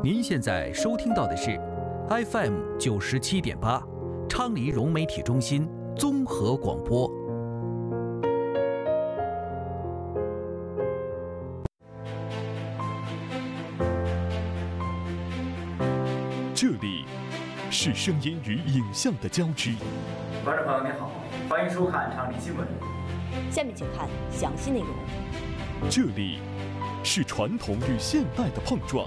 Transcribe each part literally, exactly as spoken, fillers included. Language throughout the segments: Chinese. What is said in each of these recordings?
您现在收听到的是 F M 九十七点八，昌黎融媒体中心综合广播。 这里是声音与影像的交织。 观众朋友您好，欢迎收看昌黎新闻。 下面请看详细内容。 这里是传统与现代的碰撞。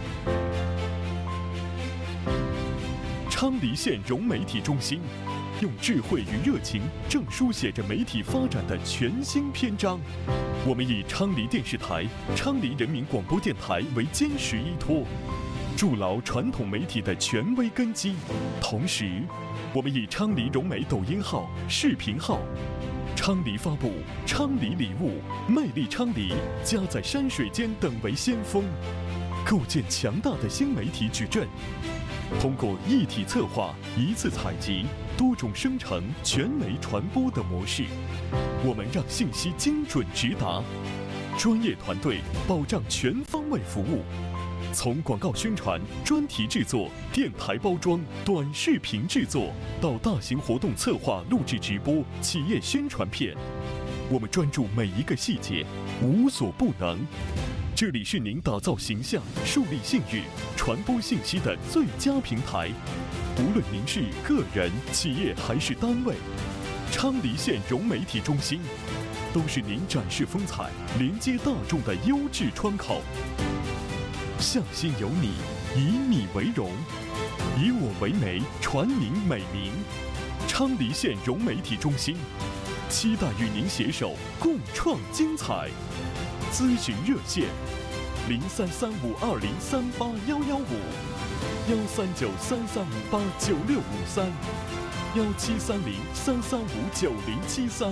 昌黎县融媒体中心用智慧与热情，正书写着媒体发展的全新篇章。我们以昌黎电视台、昌黎人民广播电台为坚实依托，筑牢传统媒体的权威根基。同时，我们以昌黎融媒抖音号、视频号、昌黎发布、昌黎礼物、魅力昌黎、家在山水间等为先锋，构建强大的新媒体矩阵。通过一体策划、一次采集、多种生成、全媒传播的模式，我们让信息精准直达，专业团队保障全方位服务。从广告宣传、专题制作、电台包装、短视频制作，到大型活动策划、录制直播、企业宣传片，我们专注每一个细节，无所不能。这里是您打造形象、树立信誉、传播信息的最佳平台。无论您是个人、企业还是单位，昌黎县融媒体中心都是您展示风采、连接大众的优质窗口。向心有你，以你为荣，以我为媒，传您美名。昌黎县融媒体中心期待与您携手共创精彩。咨询热线：零三三五二零三八幺幺五，幺三九三三五八九六五三，幺七三零三三五九零七三。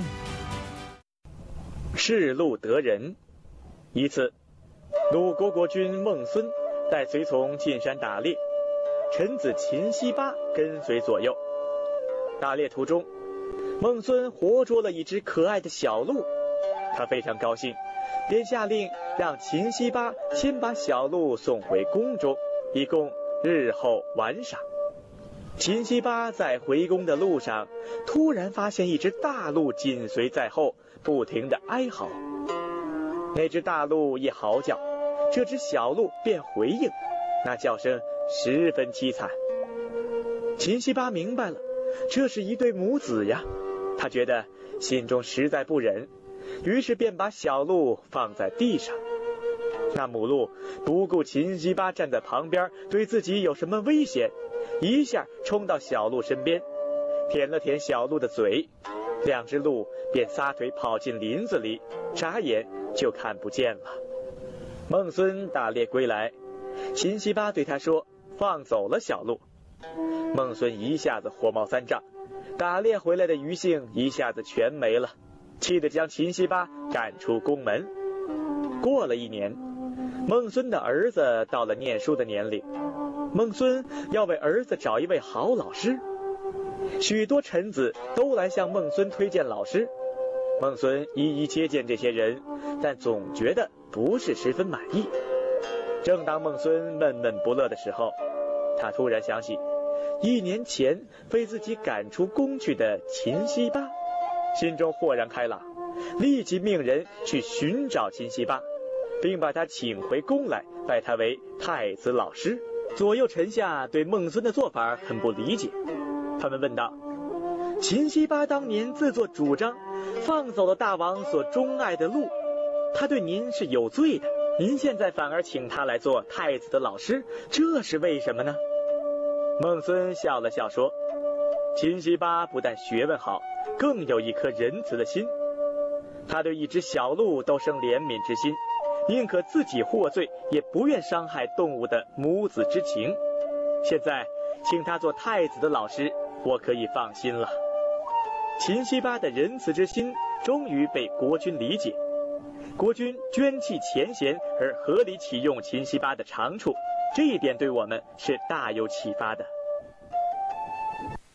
仕路得人。一次，鲁国国君孟孙带随从进山打猎，臣子秦西巴跟随左右。打猎途中，孟孙活捉了一只可爱的小鹿，他非常高兴，便下令让秦西巴先把小鹿送回宫中，以供日后玩赏。秦西巴在回宫的路上，突然发现一只大鹿紧随在后，不停地哀嚎。那只大鹿一嚎叫，这只小鹿便回应，那叫声十分凄惨。秦西巴明白了，这是一对母子呀，他觉得心中实在不忍，于是便把小鹿放在地上。那母鹿不顾秦西巴站在旁边对自己有什么危险，一下冲到小鹿身边，舔了舔小鹿的嘴，两只鹿便撒腿跑进林子里，眨眼就看不见了。孟孙打猎归来，秦西巴对他说放走了小鹿。孟孙一下子火冒三丈，打猎回来的余兴一下子全没了，气得将秦西巴赶出宫门。过了一年，孟孙的儿子到了念书的年龄，孟孙要为儿子找一位好老师。许多臣子都来向孟孙推荐老师，孟孙一一接见这些人，但总觉得不是十分满意。正当孟孙闷闷不乐的时候，他突然想起一年前被自己赶出宫去的秦西巴，心中豁然开朗，立即命人去寻找秦西巴，并把他请回宫来，拜他为太子老师。左右臣下对孟孙的做法很不理解，他们问道：秦西巴当年自作主张放走了大王所钟爱的鹿，他对您是有罪的，您现在反而请他来做太子的老师，这是为什么呢？孟孙笑了笑说：秦西巴不但学问好，更有一颗仁慈的心，他对一只小鹿都生怜悯之心，宁可自己获罪，也不愿伤害动物的母子之情。现在请他做太子的老师，我可以放心了。秦西巴的仁慈之心终于被国君理解，国君捐弃前嫌而合理启用秦西巴的长处，这一点对我们是大有启发的。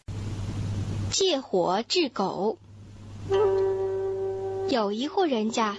借火治狗。有一户人家